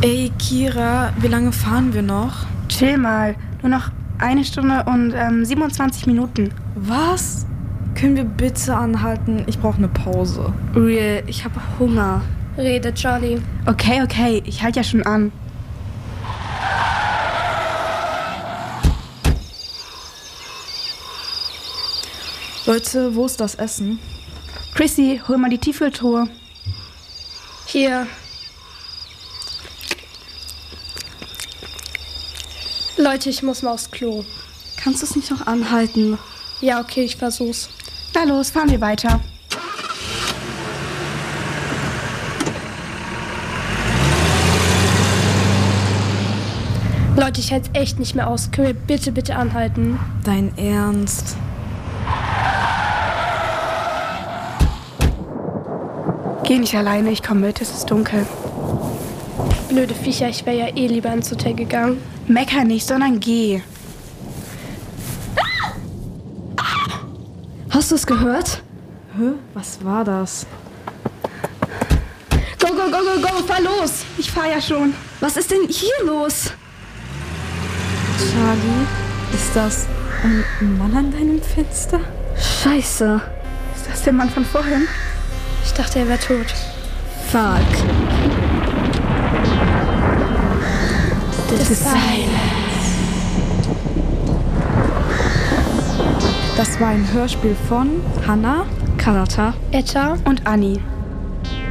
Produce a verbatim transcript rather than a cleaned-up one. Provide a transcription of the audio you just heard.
Ey, Kira, wie lange fahren wir noch? Chill mal. Nur noch eine Stunde und ähm, siebenundzwanzig Minuten. Was? Können wir bitte anhalten? Ich brauche eine Pause. Real, ich habe Hunger. Redet Charlie. Okay, okay, ich halte ja schon an. Leute, wo ist das Essen? Chrissy, hol mal die Tiefkühltruhe. Hier. Leute, ich muss mal aufs Klo. Kannst du es nicht noch anhalten? Ja, okay, ich versuch's. Na los, fahren wir weiter. Leute, ich halte echt nicht mehr aus. Können wir bitte, bitte anhalten? Dein Ernst? Geh nicht alleine, ich komme mit, es ist dunkel. Blöde Viecher, ich wäre ja eh lieber ins Hotel gegangen. Mecker nicht, sondern geh. Hast du es gehört? Hä? Was war das? Go, go, go, go, go, fahr los! Ich fahr ja schon. Was ist denn hier los? Charlie, ist das ein Mann an deinem Fenster? Scheiße. Ist das der Mann von vorhin? Ich dachte, er wäre tot. Fuck. Das ist sein. Das war ein Hörspiel von Hannah, Kanata. Etta? Und Anni.